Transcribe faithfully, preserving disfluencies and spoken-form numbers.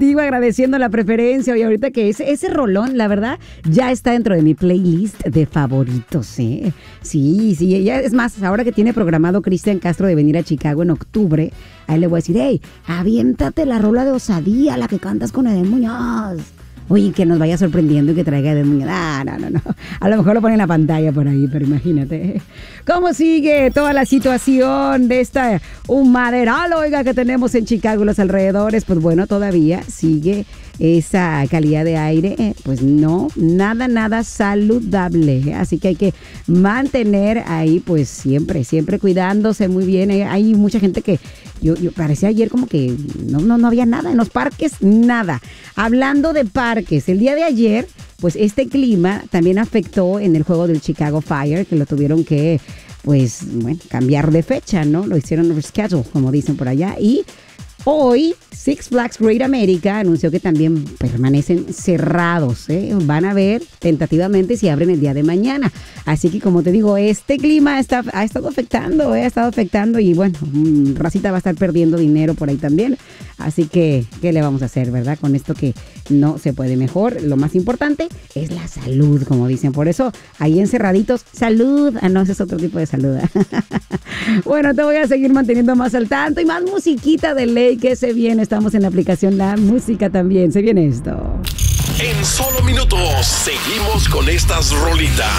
sigo agradeciendo la preferencia. Y ahorita que ese, ese rolón, la verdad, ya está dentro de mi playlist de favoritos, ¿eh? Sí, sí, ya, es más, ahora que tiene programado Cristian Castro de venir a Chicago en octubre, a él le voy a decir, hey, aviéntate la rola de Osadía, la que cantas con Edén Muñoz. Oye, que nos vaya sorprendiendo y que traiga de muñeca. Ah, no, no, no. A lo mejor lo pone en la pantalla por ahí, pero imagínate. ¿Cómo sigue toda la situación de esta humaderal, oiga, que tenemos en Chicago y los alrededores? Pues bueno, todavía sigue esa calidad de aire, eh, pues no, nada, nada saludable. Así que hay que mantener ahí, pues siempre, siempre cuidándose muy bien. Eh, hay mucha gente que, yo, yo parecía ayer como que no, no, no había nada en los parques, nada. Hablando de parques, el día de ayer, pues este clima también afectó en el juego del Chicago Fire, que lo tuvieron que, pues, bueno, cambiar de fecha, ¿no? Lo hicieron reschedule, como dicen por allá, y hoy, Six Flags Great America anunció que también permanecen cerrados, ¿eh? Van a ver tentativamente si abren el día de mañana. Así que, como te digo, este clima está, ha estado afectando, ¿eh? ha estado afectando y bueno, Racita va a estar perdiendo dinero por ahí también. Así que, ¿qué le vamos a hacer, verdad? Con esto que no se puede mejor. Lo más importante es la salud, como dicen. Por eso, ahí encerraditos, salud. Ah, no, ese es otro tipo de salud. Bueno, te voy a seguir manteniendo más al tanto y más musiquita de ley que se viene. Estamos en la aplicación La Música también. Se viene esto. En solo minutos seguimos con estas rolitas.